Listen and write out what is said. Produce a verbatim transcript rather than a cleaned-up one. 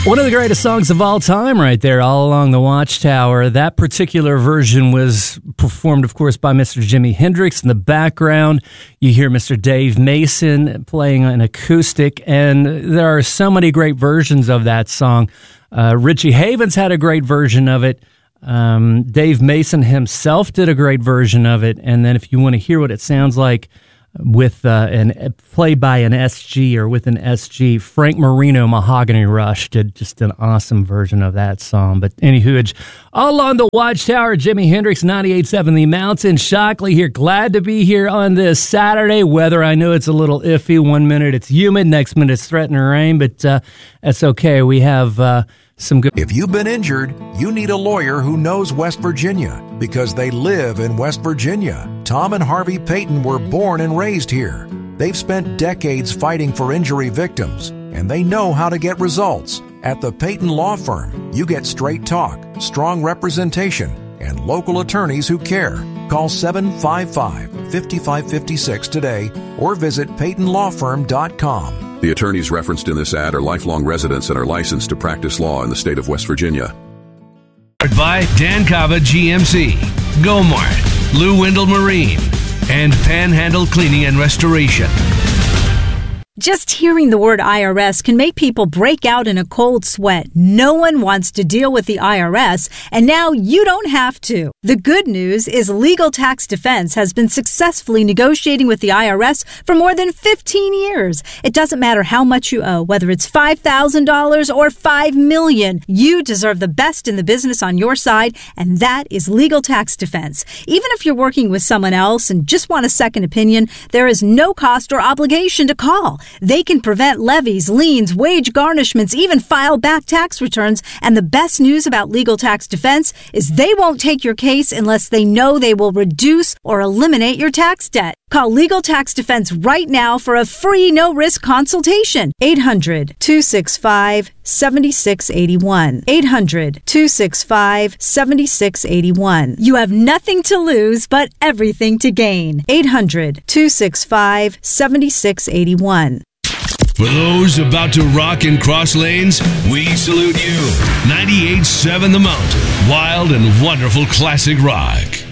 One of the greatest songs of all time right there, All Along the Watchtower. That particular version was performed, of course, by Mister Jimi Hendrix. In the background, you hear Mister Dave Mason playing an acoustic, and there are so many great versions of that song. Uh, Richie Havens had a great version of it. Um, Dave Mason himself did a great version of it, and then if you want to hear what it sounds like with uh, an played by an S G or with an S G, Frank Marino, Mahogany Rush did just an awesome version of that song. But anywho, it's All on the Watchtower, Jimi Hendrix, ninety-eight point seven The Mountain. Shockley here, glad to be here on this Saturday. Weather, I know it's a little iffy. One minute it's humid, next minute it's threatening rain, but uh, that's okay. We have uh, some good... If you've been injured, you need a lawyer who knows West Virginia because they live in West Virginia. Tom and Harvey Payton were born and raised here. They've spent decades fighting for injury victims, and they know how to get results. At the Payton Law Firm, you get straight talk, strong representation, and local attorneys who care. Call seven five five, five five five six today or visit payton law firm dot com. The attorneys referenced in this ad are lifelong residents and are licensed to practice law in the state of West Virginia. By Dan Cava G M C, Gomart, Lou Wendell Marine, and Panhandle Cleaning and Restoration. Just hearing the word I R S can make people break out in a cold sweat. No one wants to deal with the I R S, and now you don't have to. The good news is Legal Tax Defense has been successfully negotiating with the I R S for more than fifteen years. It doesn't matter how much you owe, whether it's five thousand dollars or five million dollars. You deserve the best in the business on your side, and that is Legal Tax Defense. Even if you're working with someone else and just want a second opinion, there is no cost or obligation to call. They can prevent levies, liens, wage garnishments, even file back tax returns. And the best news about Legal Tax Defense is they won't take your case unless they know they will reduce or eliminate your tax debt. Call Legal Tax Defense right now for a free no-risk consultation. eight hundred, two six five, seven six eight one. eight hundred, two six five, seven six eight one. You have nothing to lose but everything to gain. eight hundred, two six five, seven six eight one. For those about to rock and cross lanes, we salute you. ninety-eight point seven The Mountain. Wild and wonderful classic rock.